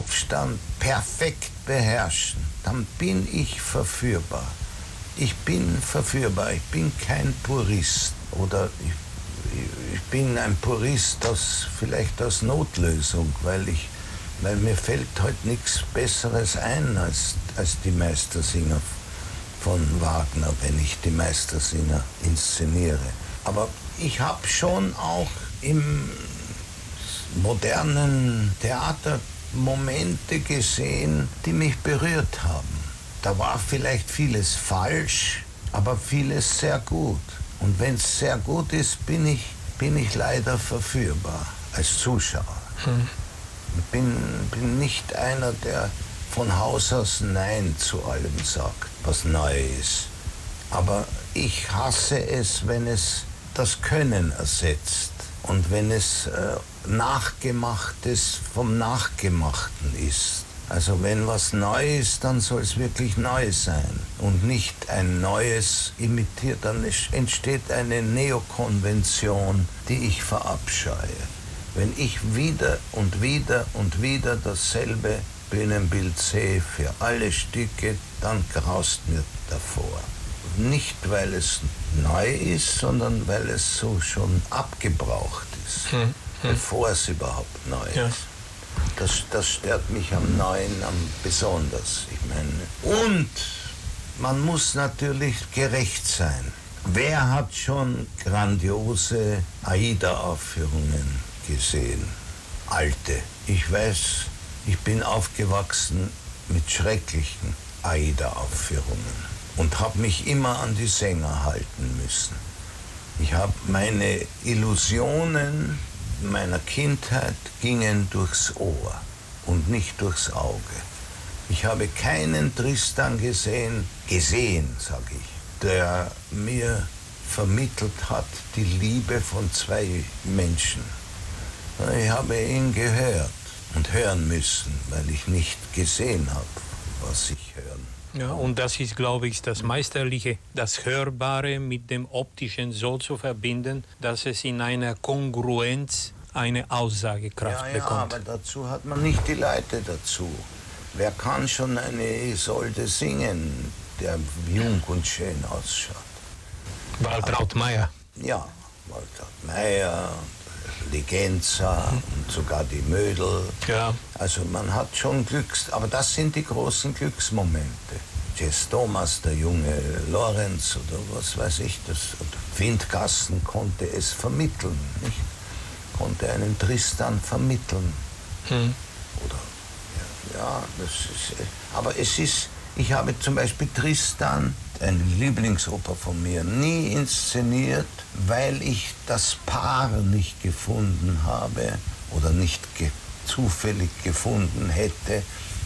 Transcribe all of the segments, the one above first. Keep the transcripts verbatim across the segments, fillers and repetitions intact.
Kopfstand perfekt beherrschen, dann bin ich verführbar. Ich bin verführbar, ich bin kein Purist oder ich, ich bin ein Purist aus, vielleicht aus Notlösung, weil, ich, weil mir fällt heute nichts Besseres ein als, als die Meistersinger von Wagner, wenn ich die Meistersinger inszeniere. Aber ich habe schon auch im modernen Theater Momente gesehen, die mich berührt haben. Da war vielleicht vieles falsch, aber vieles sehr gut. Und wenn es sehr gut ist, bin ich, bin ich leider verführbar als Zuschauer. Hm. Ich bin, bin nicht einer, der von Haus aus Nein zu allem sagt, was neu ist. Aber ich hasse es, wenn es das Können ersetzt und wenn es äh, Nachgemachtes vom Nachgemachten ist. Also wenn was neu ist, dann soll es wirklich neu sein und nicht ein Neues imitiert. Dann entsteht eine Neokonvention, die ich verabscheue. Wenn ich wieder und wieder und wieder dasselbe Bühnenbild sehe für alle Stücke, dann graust mir davor. Nicht, weil es neu ist, sondern weil es so schon abgebraucht ist, hm, hm. bevor es überhaupt neu ja. ist. Das, das stört mich am Neuen am besonders. Ich meine, und man muss natürlich gerecht sein. Wer hat schon grandiose Aida-Aufführungen gesehen? Alte. Ich weiß, ich bin aufgewachsen mit schrecklichen Aida-Aufführungen und habe mich immer an die Sänger halten müssen. Ich habe meine Illusionen meiner Kindheit gingen durchs Ohr und nicht durchs Auge. Ich habe keinen Tristan gesehen, gesehen, sage ich, der mir vermittelt hat die Liebe von zwei Menschen. Ich habe ihn gehört und hören müssen, weil ich nicht gesehen habe, was ich hören. Ja, und das ist, glaube ich, das Meisterliche, das Hörbare mit dem Optischen so zu verbinden, dass es in einer Kongruenz eine Aussagekraft ja, ja, bekommt. Aber dazu hat man nicht die Leute dazu. Wer kann schon eine Isolde singen, der jung und schön ausschaut? Waltraud Meier. Ja, Waltraud Meier, Ligenza mhm. und sogar die Mödel. Ja. Also man hat schon Glücks... Aber das sind die großen Glücksmomente. Jess Thomas, der junge Lorenz oder was weiß ich, das Windgassen konnte es vermitteln, nicht? Konnte einen Tristan vermitteln. Hm. Oder, ja, ja, das ist... Aber es ist... Ich habe zum Beispiel Tristan, eine Lieblingsoper von mir, nie inszeniert, weil ich das Paar nicht gefunden habe oder nicht ge zufällig gefunden hätte,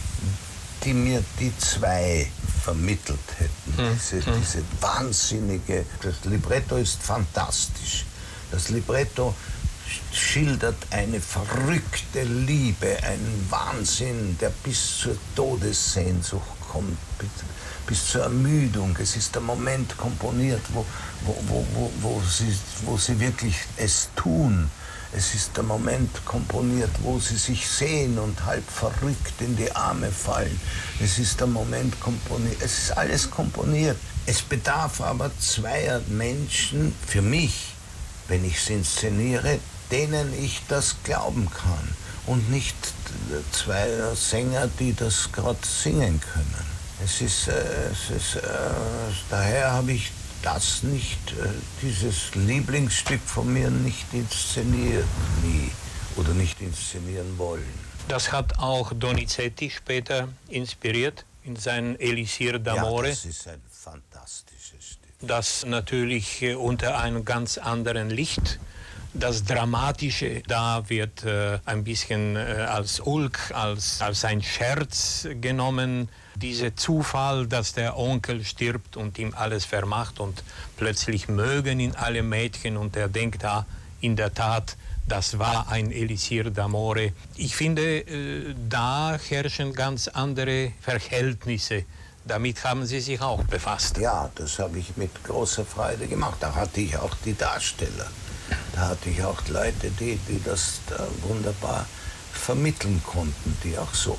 die mir die zwei vermittelt hätten. Hm. Diese, hm. diese wahnsinnige... Das Libretto ist fantastisch. Das Libretto schildert eine verrückte Liebe, einen Wahnsinn, der bis zur Todessehnsucht kommt, bis, bis zur Ermüdung. Es ist der Moment komponiert, wo, wo, wo, wo, wo, sie, wo sie wirklich es tun. Es ist der Moment komponiert, wo sie sich sehen und halb verrückt in die Arme fallen. Es ist der Moment komponiert. Es ist alles komponiert. Es bedarf aber zweier Menschen, für mich, wenn ich es inszeniere, denen ich das glauben kann. Und nicht zwei Sänger, die das gerade singen können. Es ist, äh, es ist äh, daher habe ich das nicht, äh, dieses Lieblingsstück von mir nicht inszeniert, nie. Oder nicht inszenieren wollen. Das hat auch Donizetti später inspiriert in seinem Elisir d'Amore. Ja, das ist ein fantastisches Stück. Das natürlich äh, unter einem ganz anderen Licht. Das Dramatische da wird äh, ein bisschen äh, als Ulk, als, als ein Scherz genommen. Dieser Zufall, dass der Onkel stirbt und ihm alles vermacht und plötzlich mögen ihn alle Mädchen und er denkt, ah, in der Tat, das war ein Elisir d'Amore. Ich finde, äh, da herrschen ganz andere Verhältnisse. Damit haben Sie sich auch befasst. Ja, das habe ich mit großer Freude gemacht. Da hatte ich auch die Darsteller. Da hatte ich auch Leute, die, die das da wunderbar vermitteln konnten, die auch so